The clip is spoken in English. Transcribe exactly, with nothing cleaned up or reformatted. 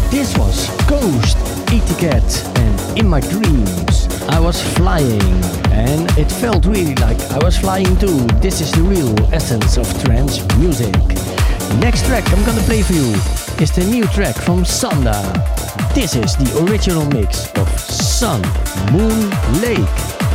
This was Ghost, Etiquette and In My Dreams. I was flying and it felt really like I was flying too. This is the real essence of trance music. Next track I'm gonna play for you is the new track from Sanda. This is the original mix of Sun, Moon, Lake.